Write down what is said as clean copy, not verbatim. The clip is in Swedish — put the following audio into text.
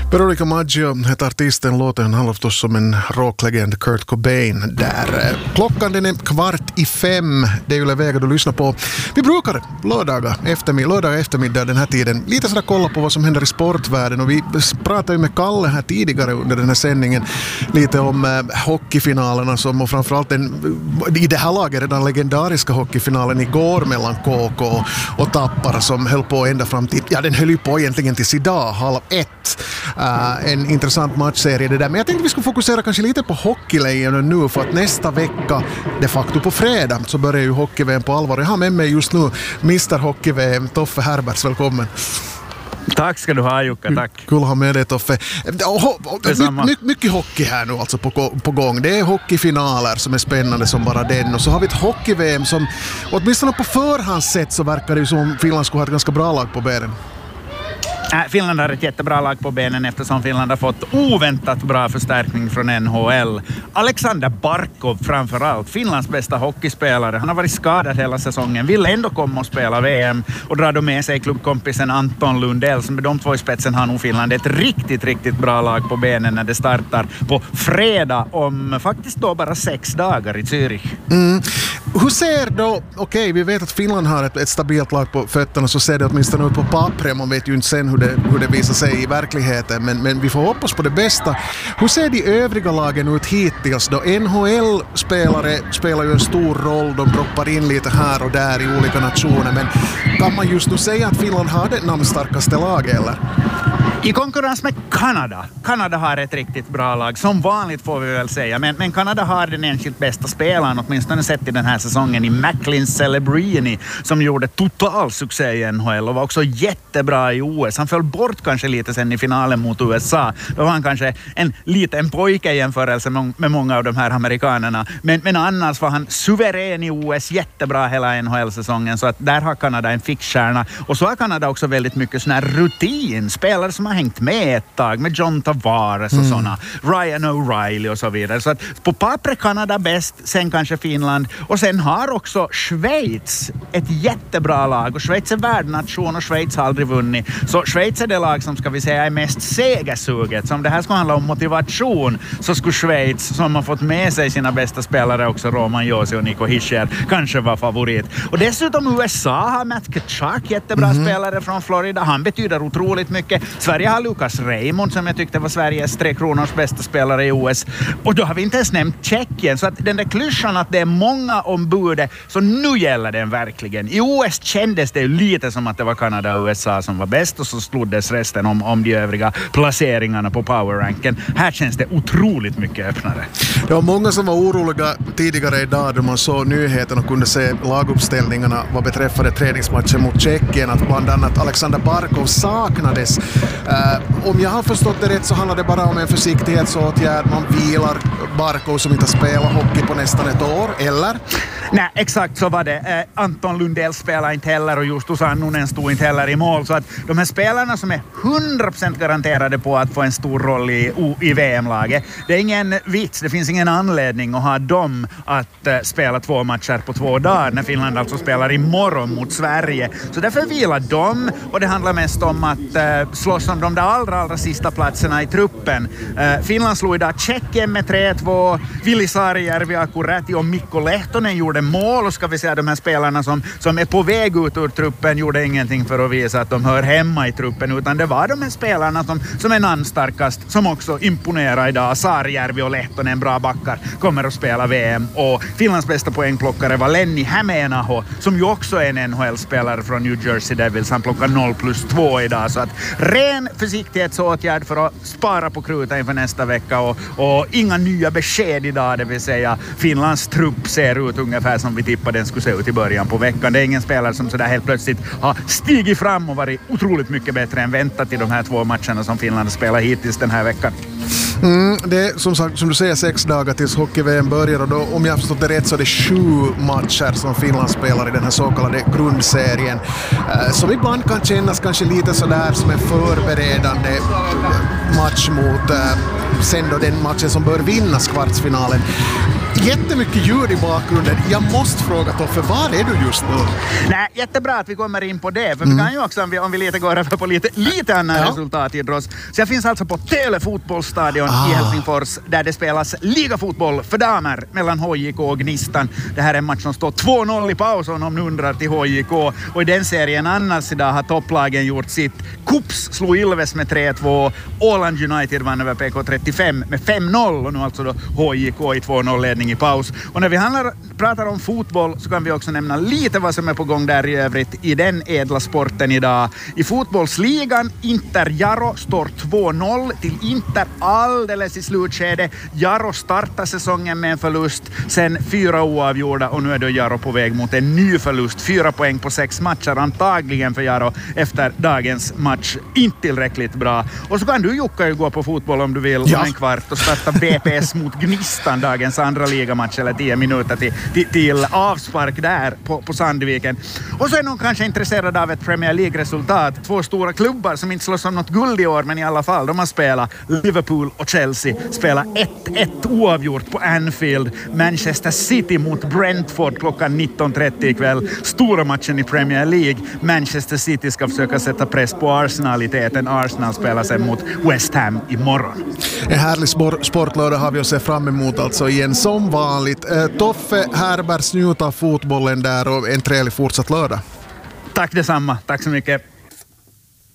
Veronica Maggio heter artisten, låten handlar förstås som en rocklegend, Kurt Cobain där. Klockan den är 4:45, det är ju läge du lyssnar på. Vi brukar lördag eftermiddag den här tiden lite sådär kolla på vad som händer i sportvärlden, och vi pratade ju med Kalle här tidigare under den här sändningen lite om hockeyfinalerna som, och framförallt i det här laget redan legendariska hockeyfinalen igår mellan KK och Tappara som höll på ända fram till, den höll ju på egentligen tills idag, 12:30. En intressant matchserie det där. Men jag tänkte vi skulle fokusera kanske lite på hockeylejonen nu, för att nästa vecka, de facto på fredag, så börjar ju hockey-VM på allvar. Jag har med mig just nu Mr. Hockey-VM, Toffe Herberts, välkommen. Tack ska du ha, Jukka, tack. Kul att ha med dig, Toffe. Mycket hockey här nu alltså på gång. Det är hockeyfinaler som är spännande som bara den, och så har vi ett hockey-VM som åtminstone på förhandssätt så verkar det ju som Finland skulle ha ett ganska bra lag på benen. Finland har ett jättebra lag på benen eftersom Finland har fått oväntat bra förstärkning från NHL. Alexander Barkov framförallt, Finlands bästa hockeyspelare. Han har varit skadad hela säsongen, vill ändå komma och spela VM och dra då med sig klubbkompisen Anton Lundell. Som med de två i spetsen har nog Finland ett riktigt bra lag på benen när det startar på fredag om faktiskt då bara 6 dagar i Zürich. Hur ser då, okej, vi vet att Finland har ett stabilt lag på fötterna, så ser det åtminstone ut på pappret. Man vet ju inte sen hur det visar sig i verkligheten, men vi får hoppas på det bästa. Hur ser de övriga lagen ut hittills då? NHL-spelare spelar ju en stor roll, de droppar in lite här och där i olika nationer, men kan man just nu säga att Finland har det namnstarkaste lag, eller? I konkurrens med Kanada. Kanada har ett riktigt bra lag, som vanligt får vi väl säga. Men Kanada har den enskilt bästa spelaren, åtminstone sett i den här säsongen, i Macklin Celebrini, som gjorde total succé i NHL och var också jättebra i OS. Han föll bort kanske lite sen i finalen mot USA. Då var han kanske en liten pojke i jämförelse med många av de här amerikanerna. Men annars var han suverän i OS, jättebra hela NHL-säsongen. Så att där har Kanada en fixstjärna. Och så har Kanada också väldigt mycket sån här rutin. Spelare som har hängt med ett tag, med John Tavares och såna, Ryan O'Reilly och så vidare. Så att på pappret Kanada bäst, sen kanske Finland, och sen har också Schweiz ett jättebra lag, och Schweiz är värdnation och Schweiz har aldrig vunnit. Så Schweiz är det lag som ska vi säga är mest segersuget. Så om det här ska handla om motivation, så skulle Schweiz, som har fått med sig sina bästa spelare också, Roman Josi och Nico Hischier, kanske vara favorit. Och dessutom USA har Matt Tkachuk, jättebra spelare från Florida. Han betyder otroligt mycket. Sverige har Lukas Raymond, som jag tyckte var Sveriges 3 kronors bästa spelare i OS. Och då har vi inte ens nämnt Tjeckien. Så att den där klyschan att det är många ombud, så nu gäller den verkligen. I OS kändes det lite som att det var Kanada och USA som var bäst, och så sloddes resten om de övriga placeringarna på powerranken. Här känns det otroligt mycket öppnare. Det var många som var oroliga tidigare idag då man såg nyheten och kunde se laguppställningarna vad beträffade träningsmatchen mot Tjeckien, att bland annat Alexander Barkov saknades. Om jag har förstått det rätt så handlar det bara om en försiktighetsåtgärd. Man vilar Barkov som inte spelar hockey på nästan ett år, eller? Nej, exakt så var det. Anton Lundell spelar inte heller, och Justus Annunen stod inte heller i mål. Så att de här spelarna som är 100% garanterade på att få en stor roll i VM-laget, det är ingen vits, det finns ingen anledning att ha dem att spela 2 matcher på 2 dagar när Finland alltså spelar imorgon mot Sverige. Så därför vilar de, och det handlar mest om att slåss om de där allra sista platserna i truppen. Finland slog idag Tjeckien med 3-2. Vili Saarijärvi, Aku Räty och Mikko Lehtonen gjorde mål, och ska vi säga de här spelarna som är på väg ut ur truppen gjorde ingenting för att visa att de hör hemma i truppen, utan det var de här spelarna som är namnstarkast, som också imponerar idag. Saarijärvi och Lehtonen, bra backar, kommer att spela VM, och Finlands bästa poängplockare var Lenni Hämeenaho, som ju också är en NHL-spelare från New Jersey Devils. Han plockar 0+2 idag, så att ren försiktighetsåtgärd för att spara på kruta inför nästa vecka, och inga nya besked idag, det vill säga Finlands trupp ser ut ungefär som vi tippade den skulle se ut i början på veckan. Det är ingen spelare som sådär helt plötsligt har stigit fram och varit otroligt mycket bättre än väntat i de här 2 matcherna som Finland spelar hittills den här veckan. Det är som sagt, som du säger, 6 dagar tills hockey-VM börjar, och då, om jag har förstått det rätt, så är det 7 matcher som Finland spelar i den här så kallade grundserien, som ibland kan kännas kanske lite sådär som en förberedande match mot sen då den matchen som bör vinnas, kvartsfinalen. Jättemycket ljud i bakgrunden. Jag måste fråga Toffe, var är du just nu? Nej, jättebra att vi kommer in på det. För vi kan ju också, om vi lite går över på lite annan resultatidrott. Så jag finns alltså på Töle fotbollsstadion i Helsingfors där det spelas ligafotboll för damer mellan HJK och Gnistan. Det här är en match som står 2-0 i pausen om ni undrar till HJK. Och i den serien annars idag har topplagen gjort sitt. Kups slog Ilves med 3-2. Åland United vann över PK35 med 5-0 och nu alltså då HJK i 2-0-ledning i paus. Och när vi pratar om fotboll så kan vi också nämna lite vad som är på gång där i övrigt i den ädla sporten idag. I fotbollsligan Inter Jaro står 2-0 till Inter alldeles i slutskedet. Jaro startar säsongen med en förlust, sen 4 oavgjorda och nu är då Jaro på väg mot en ny förlust. 4 poäng på 6 matcher antagligen för Jaro efter dagens match. Inte tillräckligt bra. Och så kan du Jukka ju gå på fotboll om du vill om en kvart och starta BPS mot Gnistan, dagens andra ligamatch eller 10 minuter till avspark där på Sandviken. Och så är någon kanske intresserad av ett Premier League-resultat. 2 stora klubbar som inte slåss om något guld i år, men i alla fall, de har spelat. Liverpool och Chelsea spelar 1-1 oavgjort på Anfield. Manchester City mot Brentford klockan 19.30 ikväll. Stora matchen i Premier League. Manchester City ska försöka sätta press på Arsenal i täten. Arsenal spelar sig mot West Ham imorgon. En härlig sportlördag har vi att se fram emot alltså igen som vanligt. Toffe Herbergs, njut av fotbollen där och en trevlig fortsatt lördag. Tack detsamma. Tack så mycket.